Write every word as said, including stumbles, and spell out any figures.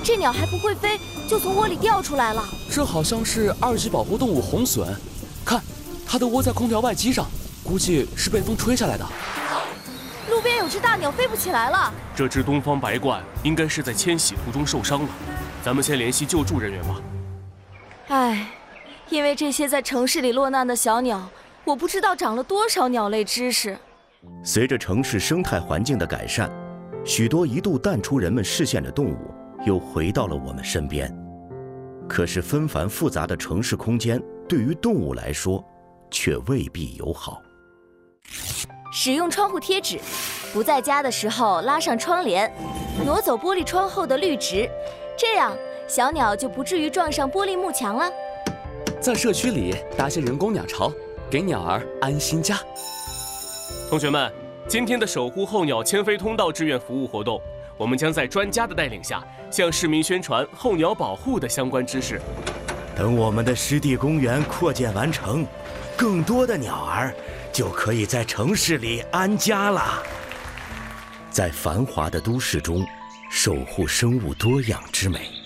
这鸟还不会飞，就从窝里掉出来了。 这好像是二级保护动物红隼，看，它的窝在空调外机上，估计是被风吹下来的。 路边有只大鸟飞不起来了。 这只东方白鹳应该是在迁徙途中受伤了，咱们先联系救助人员吧。 唉，因为这些在城市里落难的小鸟，我不知道长了多少鸟类知识。 随着城市生态环境的改善，许多一度淡出人们视线的动物又回到了我们身边。可是纷繁复杂的城市空间对于动物来说却未必友好。 使用窗户贴纸，不在家的时候拉上窗帘，挪走玻璃窗后的绿植，这样小鸟就不至于撞上玻璃幕墙了。 在社区里搭些人工鸟巢，给鸟儿安心家。 同学们，今天的守护候鸟迁飞通道志愿服务活动，我们将在专家的带领下，向市民宣传候鸟保护的相关知识。 等我们的湿地公园扩建完成，更多的鸟儿就可以在城市里安家了。在繁华的都市中，守护生物多样之美。